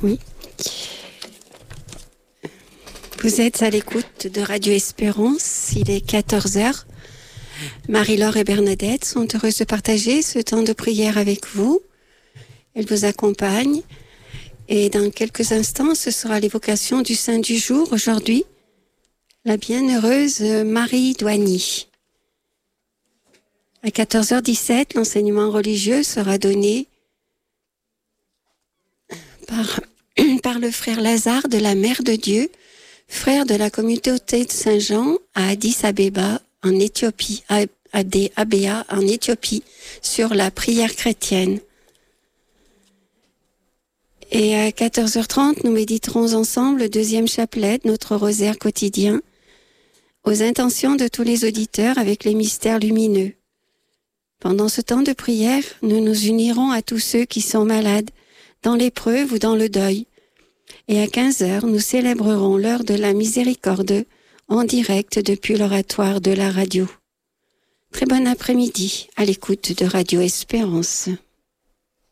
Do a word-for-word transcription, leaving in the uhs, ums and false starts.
Oui. Vous êtes à l'écoute de Radio Espérance, il est quatorze heures. Marie-Laure et Bernadette sont heureuses de partager ce temps de prière avec vous. Elles vous accompagnent. Et dans quelques instants, ce sera l'évocation du saint du jour. Aujourd'hui, la bienheureuse Marie Doigny. À quatorze heures dix-sept, l'enseignement religieux sera donné par, par le frère Lazare de la Mère de Dieu, frère de la communauté de Saint-Jean à Addis Abeba, en Éthiopie, à Addis Abeba, en Éthiopie, sur la prière chrétienne. Et à quatorze heures trente, nous méditerons ensemble le deuxième chapelet de notre rosaire quotidien, aux intentions de tous les auditeurs avec les mystères lumineux. Pendant ce temps de prière, nous nous unirons à tous ceux qui sont malades, dans l'épreuve ou dans le deuil. Et à quinze heures, nous célébrerons l'heure de la miséricorde en direct depuis l'oratoire de la radio. Très bon après-midi à l'écoute de Radio Espérance.